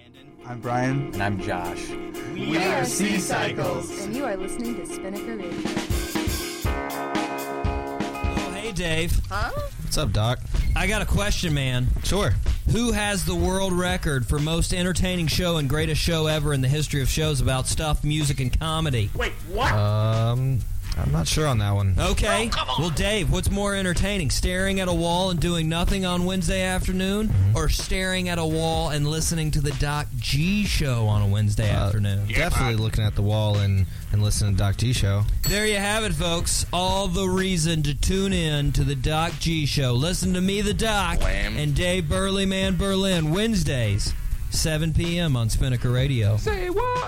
I'm Brian. And I'm Josh. We are Sea Cycles. And you are listening to Spinnaker Radio. Oh, hey, Dave. Huh? What's up, Doc? I got a question, man. Sure. Who has the world record for most entertaining show and greatest show ever in the history of shows about stuff, music, and comedy? Wait, what? I'm not sure on that one. Okay. Well, Dave, what's more entertaining, staring at a wall and doing nothing on Wednesday afternoon, or staring at a wall and listening to the Doc G Show on a Wednesday afternoon? Definitely looking at the wall and listening to Doc G Show. There you have it, folks. All the reason to tune in to the Doc G Show. Listen to me, the Doc, and Dave Burleyman Berlin, Wednesdays, 7 p.m. on Spinnaker Radio. Say what?